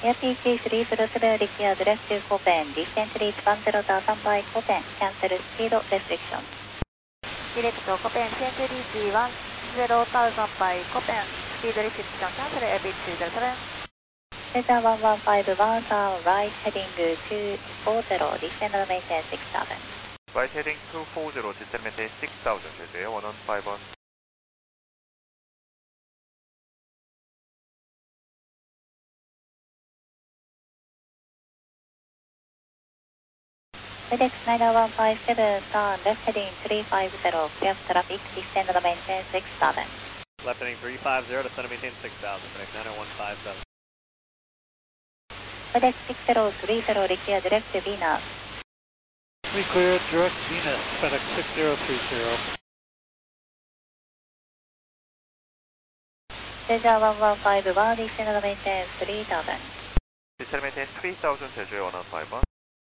Air TC307 required left to Copen, descent reach 10,000 by Copen, cancel speed restriction. Direct to Copen, descent reach 10,000 by Copen, speed restriction, cancel AirPH 307. Cesar 115, turn right heading 240, descend and maintain 6000. Right heading 240, descend maintain 6000, 제주에 115번. FedEx 90157, turn left heading 350, clear for traffic, descend and maintain 6000. Left heading 350, descend and maintain 6000, FedEx 90157. FedEx 6030, required direct to Venus. We cleared direct Venus, FedEx 6030. Cesar 1151, descend and maintain 3000. descend maintain 3000, 제주에 115번.